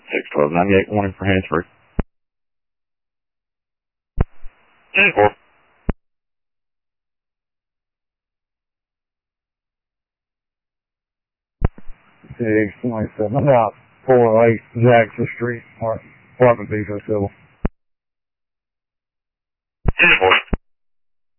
61298, warning for Hansford. 10-4. CX-27, about 408 Jackson Street, apartment B, Civil. 10-4.